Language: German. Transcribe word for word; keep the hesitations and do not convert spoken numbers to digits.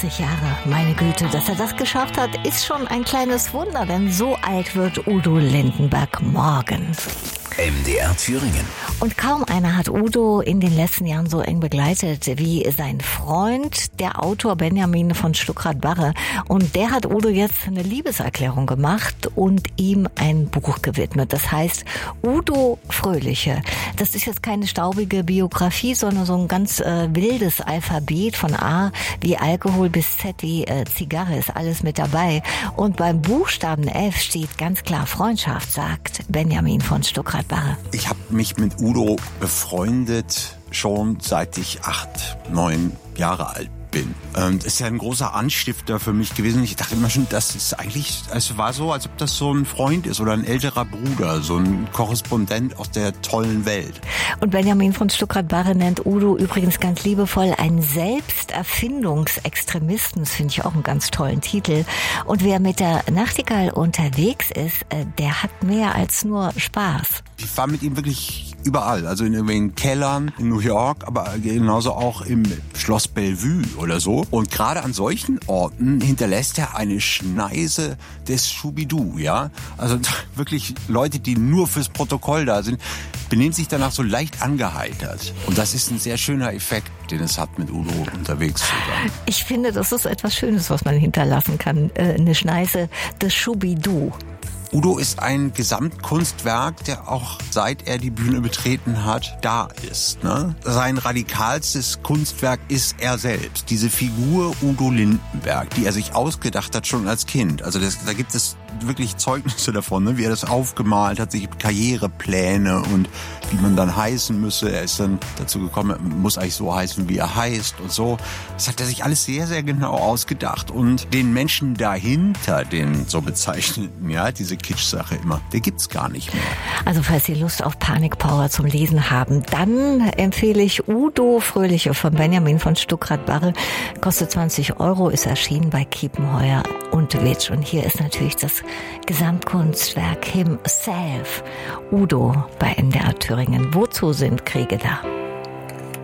vierzig Jahre, meine Güte, dass er das geschafft hat, ist schon ein kleines Wunder, denn so alt wird Udo Lindenberg morgen. M D R Thüringen. Und kaum einer hat Udo in den letzten Jahren so eng begleitet wie sein Freund, der Autor Benjamin von Stuckrad-Barre. Und der hat Udo jetzt eine Liebeserklärung gemacht und ihm ein Buch gewidmet. Das heißt Udo Fröhliche. Das ist jetzt keine staubige Biografie, sondern so ein ganz äh, wildes Alphabet von A wie Alkohol bis Z wie äh, Zigarre, ist alles mit dabei. Und beim Buchstaben F steht ganz klar Freundschaft, sagt Benjamin von Stuckrad-Barre. Ich habe mich mit Udo befreundet schon seit ich acht, neun Jahre alt bin. Ähm, das ist ja ein großer Anstifter für mich gewesen. Ich dachte immer schon, das ist eigentlich, es war so, als ob das so ein Freund ist oder ein älterer Bruder, so ein Korrespondent aus der tollen Welt. Und Benjamin von Stuckrad-Barre nennt Udo übrigens ganz liebevoll einen Selbsterfindungsextremisten. Das finde ich auch einen ganz tollen Titel. Und wer mit der Nachtigall unterwegs ist, der hat mehr als nur Spaß. Ich war mit ihm wirklich überall, also in irgendwelchen Kellern in New York, aber genauso auch im Schloss Bellevue oder so. Und gerade an solchen Orten hinterlässt er eine Schneise des Schubidu, ja. Also wirklich Leute, die nur fürs Protokoll da sind, benehmen sich danach so leicht angeheitert. Und das ist ein sehr schöner Effekt, den es hat, mit Udo unterwegs zu sein. Ich finde, das ist etwas Schönes, was man hinterlassen kann. Eine Schneise des Schubidu. Udo ist ein Gesamtkunstwerk, der auch seit er die Bühne betreten hat, da ist. Ne? Sein radikalstes Kunstwerk ist er selbst. Diese Figur Udo Lindenberg, die er sich ausgedacht hat schon als Kind. Also das, da gibt es wirklich Zeugnisse davon, ne? Wie er das aufgemalt hat, sich Karrierepläne und wie man dann heißen müsse. Er ist dann dazu gekommen, er muss eigentlich so heißen, wie er heißt und so. Das hat er sich alles sehr, sehr genau ausgedacht. Und den Menschen dahinter, den so bezeichneten, ja, diese Kitsch-Sache immer, der gibt's gar nicht mehr. Also falls Sie Lust auf Panikpower zum Lesen haben, dann empfehle ich Udo Fröhliche von Benjamin von Stuckrad-Barre. Kostet zwanzig Euro, ist erschienen bei Kiepenheuer und Witsch. Und hier ist natürlich das Gesamtkunstwerk himself. Udo bei M D R Thüringen. Wozu sind Kriege da?